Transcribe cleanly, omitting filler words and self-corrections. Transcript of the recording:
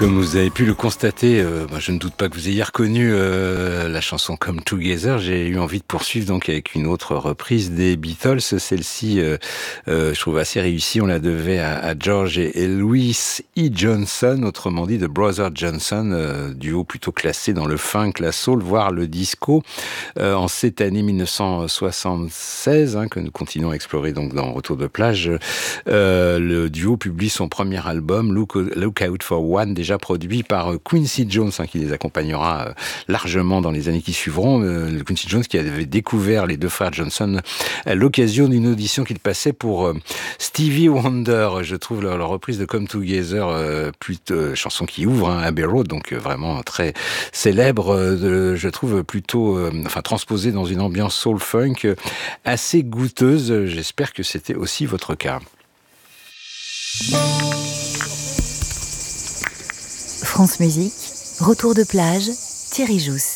Comme vous avez pu le constater, je ne doute pas que vous ayez reconnu la chanson Come Together. J'ai eu envie de poursuivre donc avec une autre reprise des Beatles. Celle-ci, je trouve assez réussie. On la devait à George et Louis E. Johnson, autrement dit The Brothers Johnson, duo plutôt classé dans le funk, la soul, voire le disco. En cette année 1976, que nous continuons à explorer donc dans Retour de plage, le duo publie son premier album, Look Out for One, déjà produit par Quincy Jones, qui les accompagnera largement dans les années qui suivront. Quincy Jones qui avait découvert les deux frères Johnson à l'occasion d'une audition qu'il passait pour Stevie Wonder. Je trouve leur reprise de Come Together, chanson qui ouvre Abbey Road, donc vraiment très célèbre, je trouve plutôt transposée dans une ambiance soul-funk assez goûteuse. J'espère que c'était aussi votre cas. France Musique, Retour de plage, Thierry Jousse.